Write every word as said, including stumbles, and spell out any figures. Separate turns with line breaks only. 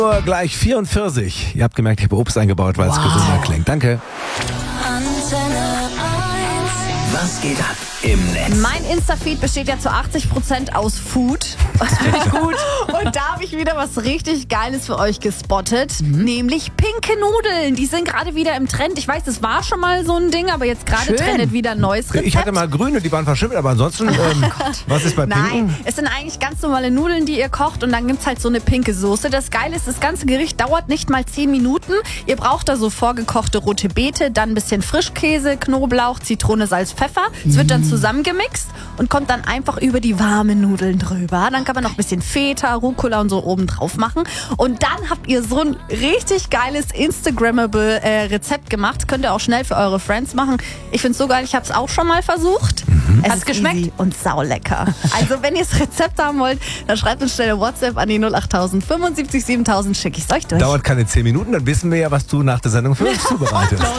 Uhr gleich vierundvierzig. Ihr habt gemerkt, ich habe Obst eingebaut, weil es
Wow.
gesünder klingt. Danke.
Was geht ab im Netz?
Mein Insta-Feed besteht ja zu achtzig Prozent aus Food. Das finde ich gut. Und da habe ich wieder was richtig Geiles für euch gespottet.
Mhm.
Nämlich pinke Nudeln. Die sind gerade wieder im Trend. Ich weiß, das war schon mal so ein Ding, aber jetzt gerade
Schön.
trendet wieder ein neues Rezept.
Ich hatte mal grüne, die waren verschimmelt, aber ansonsten, ähm, was ist bei
Nein,
pinken?
es sind eigentlich ganz normale Nudeln, die ihr kocht und dann gibt's halt so eine pinke Soße. Das Geile ist, das ganze Gericht dauert nicht mal zehn Minuten. Ihr braucht da so vorgekochte rote Beete, dann ein bisschen Frischkäse, Knoblauch, Zitrone, Salz, Pfeffer. Es wird dann zusammengemixt und kommt dann einfach über die warmen Nudeln drüber. Dann kann man noch ein bisschen Feta, Rucola und so oben drauf machen. Und dann habt ihr so ein richtig geiles Instagrammable äh, Rezept gemacht. Könnt ihr auch schnell für eure Friends machen. Ich find's so geil, ich habe es auch schon mal versucht. Es
Hat's
ist
geschmeckt?
easy und saulecker. Also wenn ihr das Rezept haben wollt, dann schreibt uns schnell eine WhatsApp an die null acht null null fünfundsiebzig siebentausend, schicke ich es euch durch.
Dauert keine zehn Minuten, dann wissen wir ja, was du nach der Sendung für uns zubereitet.